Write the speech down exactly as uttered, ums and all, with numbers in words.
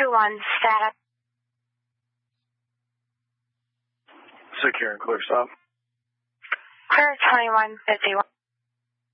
two one, status. Secure and clear stop. Clear twenty-one fifty-one.